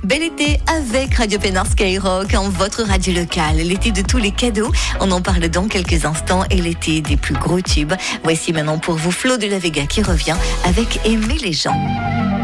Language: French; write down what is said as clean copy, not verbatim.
Bel été avec Radio Pénard Skyrock, en votre radio locale. L'été de tous les cadeaux, on en parle dans quelques instants, et l'été des plus gros tubes. Voici maintenant pour vous Flo de la Vega qui revient avec Aimer les gens.